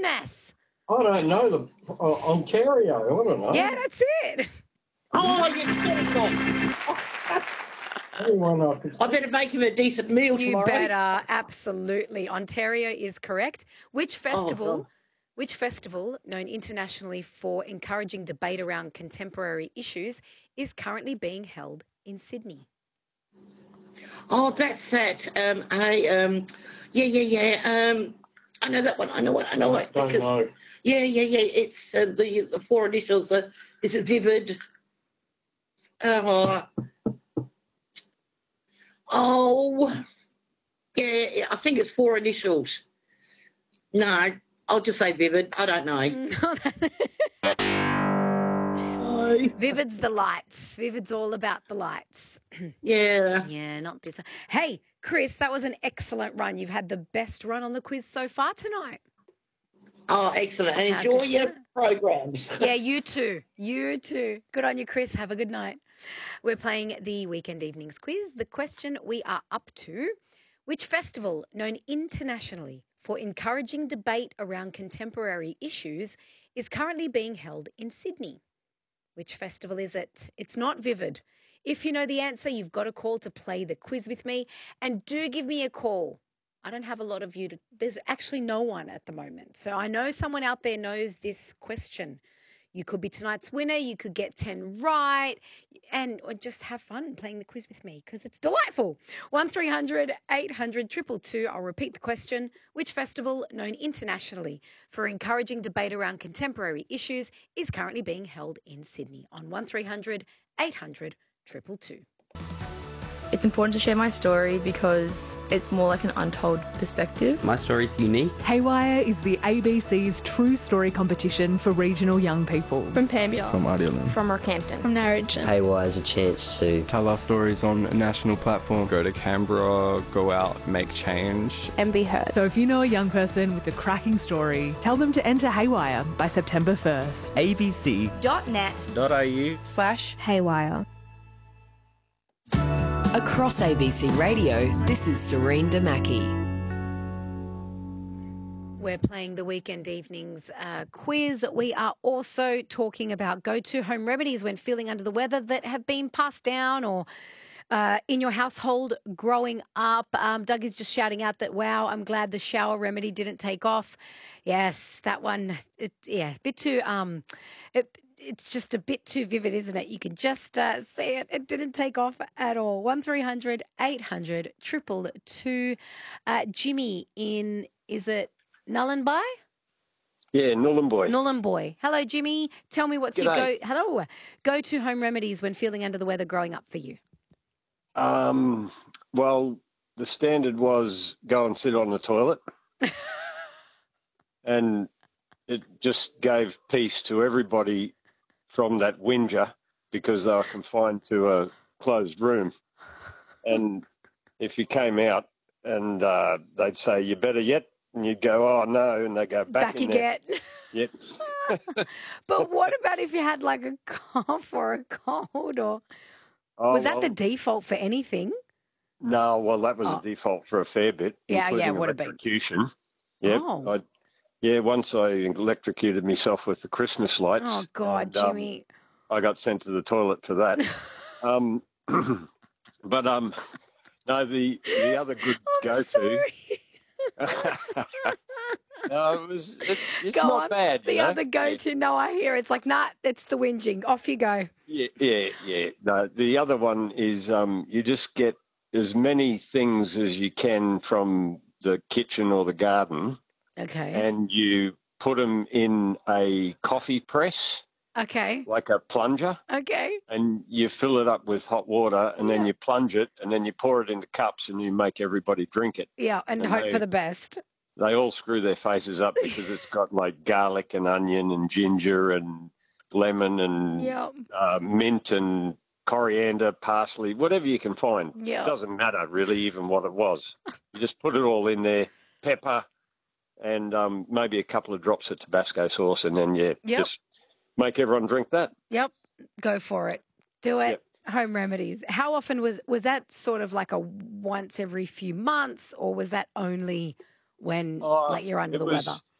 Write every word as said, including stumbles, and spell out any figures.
Nass? I don't know. The uh, Ontario. I don't know. Yeah, that's it. Oh, you beautiful. Anyone I could I better make him a decent meal You tomorrow. better. Absolutely. Ontario is correct. Which festival... God. Which festival, known internationally for encouraging debate around contemporary issues, is currently being held in Sydney? Oh, that's that. Um, I um, yeah, yeah, yeah. Um, I know that one. I know it. I know it. don't Because know. yeah, yeah, yeah. It's uh, the the four initials. Uh, is it Vivid? Oh, oh, yeah. yeah, I think it's four initials. No, I'll just say Vivid. I don't know. No. Vivid's the lights. Vivid's all about the lights. Yeah. Yeah, not this. Hey, Chris, that was an excellent run. You've had the best run on the quiz so far tonight. Oh, excellent. And How enjoy good's your that? programs. Yeah, you too. You too. Good on you, Chris. Have a good night. We're playing the Weekend Evenings quiz. The question we are up to: which festival, known internationally for encouraging debate around contemporary issues, is currently being held in Sydney? Which festival is it? It's not Vivid. If you know the answer, you've got a call to play the quiz with me. And do give me a call. I don't have a lot of you. To, there's actually no one at the moment. So I know someone out there knows this question. You could be tonight's winner. You could get ten right. And or just have fun playing the quiz with me because it's delightful. one three hundred eight hundred two two two. I'll repeat the question. Which festival, known internationally for encouraging debate around contemporary issues, is currently being held in Sydney? On one three hundred eight hundred two two two. It's important to share my story because it's more like an untold perspective. My story's unique. Haywire is the A B C's True Story competition for regional young people. From Pambia. From Ardelan. From Rockhampton. From Narrogin. Haywire is a chance to Tell our stories on a national platform. Go to Canberra, go out, make change. And be heard. So if you know a young person with a cracking story, tell them to enter Haywire by September first. abc.net.au Dot net slash Haywire. Across A B C Radio, this is Serene Damaki. We're playing the Weekend Evenings uh, quiz. We are also talking about go-to home remedies when feeling under the weather that have been passed down or uh, in your household growing up. Um, Doug is just shouting out that, wow, I'm glad the shower remedy didn't take off. Yes, that one, it, yeah, a bit too... Um, it, It's just a bit too vivid, isn't it? You can just uh, see it. It didn't take off at all. one three hundred eight hundred two two two. Uh, Jimmy in, is it Nullarbor? Yeah, Nullarbor. Nullarbor. Hello, Jimmy. Tell me what's your G'day. go, hello, go-to home remedies when feeling under the weather growing up for you. Um, well, the standard was go and sit on the toilet. And it just gave peace to everybody from that whinger because they were confined to a closed room. And if you came out and uh, they'd say, you better yet, and you'd go, oh, no, and they go, back, Back in you there. get. Yep. But what about if you had like a cough or a cold or Oh, was that well, the default for anything? No, well, that was Oh. a default for a fair bit. Yeah, yeah, including it would have been. electrocution. Yep. Oh. I, yeah, once I electrocuted myself with the Christmas lights. Oh, God, and, um, Jimmy. I got sent to the toilet for that. um, but um, no, the the other good I'm go-to. sorry. No, it was. It's, it's Go not on. bad. The you know? other go-to, no, I hear it's like, nah, it's the whinging. Off you go. Yeah, yeah, yeah. No, the other one is um, you just get as many things as you can from the kitchen or the garden, Okay. and you put them in a coffee press, Okay. like a plunger, Okay. and you fill it up with hot water, and then Yeah. you plunge it, and then you pour it into cups, and you make everybody drink it. Yeah, and, And hope they- for the best. They all screw their faces up because it's got like garlic and onion and ginger and lemon and Yeah. uh, mint and coriander, parsley, whatever you can find. Yeah. It doesn't matter really even what it was. You just put it all in there, pepper, and um, maybe a couple of drops of Tabasco sauce, and then, yeah, Yep. just make everyone drink that. Yep. Go for it. Do it. Yep. Home remedies. How often was was that sort of like a once every few months, or was that only when Oh, like you're under it the was, weather?